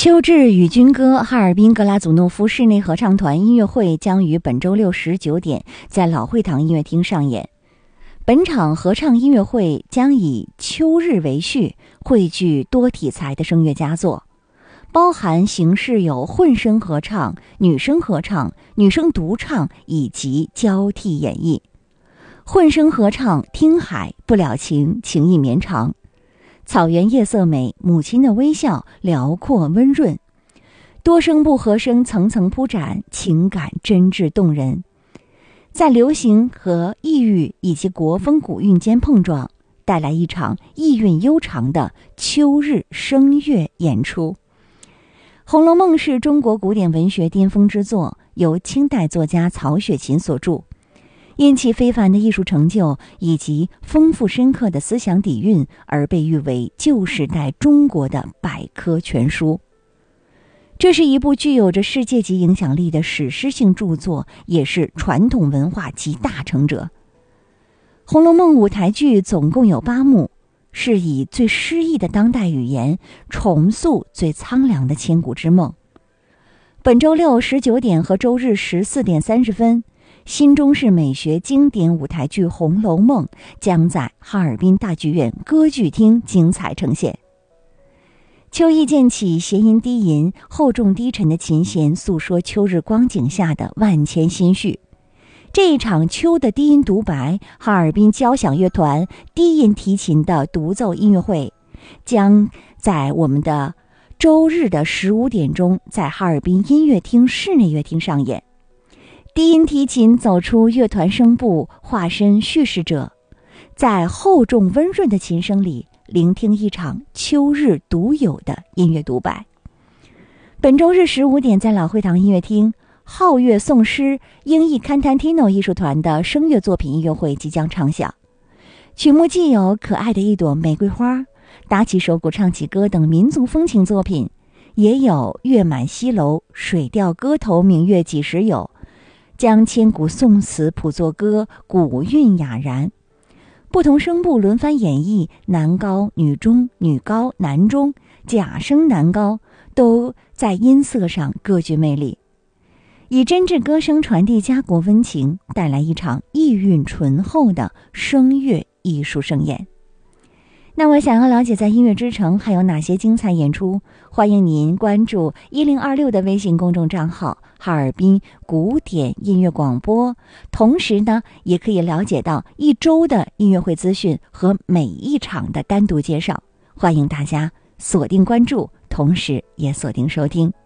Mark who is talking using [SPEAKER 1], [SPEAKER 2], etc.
[SPEAKER 1] 秋至与军歌哈尔滨格拉祖诺夫室内合唱团音乐会将于本周六19点在老会堂音乐厅上演。本场合唱音乐会将以秋日为序，汇聚多题材的声乐佳作，包含形式有混声合唱、女声合唱、女声独唱以及交替演绎。混声合唱《听海不了情，情意绵长》，草原夜色美，母亲的微笑辽阔温润，多声部和声层层铺展，情感真挚动人，在流行和异域以及国风古韵间碰撞，带来一场意蕴悠长的秋日声乐演出。《红楼梦》是中国古典文学巅峰之作，由清代作家曹雪芹所著，因其非凡的艺术成就以及丰富深刻的思想底蕴而被誉为旧时代中国的百科全书。这是一部具有着世界级影响力的史诗性著作，也是传统文化集大成者。《红楼梦》舞台剧总共有8幕，是以最诗意的当代语言重塑最苍凉的千古之梦。本周六19点和周日14点30分，新中式美学经典舞台剧《红楼梦》将在哈尔滨大剧院歌剧厅精彩呈现。秋意渐起，弦音低吟，厚重低沉的琴弦诉说秋日光景下的万千心绪。这一场秋的低音独白，哈尔滨交响乐团低音提琴的独奏音乐会，将在我们的周日的15点钟在哈尔滨音乐厅室内乐厅上演。低音提琴走出乐团声部，化身叙事者，在厚重温润的琴声里聆听一场秋日独有的音乐独白。本周日15点在老会堂音乐厅，皓月颂诗英译堪坦提诺艺术团的声乐作品音乐会即将唱响。曲目既有可爱的一朵玫瑰花、打起手鼓唱起歌等民族风情作品，也有月满西楼、水调歌头明月几时有，将千古宋词谱作歌，古韵雅然。不同声部轮番演绎，男高、女中、女高、男中、假声男高，都在音色上各具魅力，以真挚歌声传递家国温情，带来一场意蕴醇厚的声乐艺术盛宴。那么想要了解在音乐之城还有哪些精彩演出，欢迎您关注1026的微信公众账号哈尔滨古典音乐广播，同时呢也可以了解到一周的音乐会资讯和每一场的单独介绍，欢迎大家锁定关注，同时也锁定收听。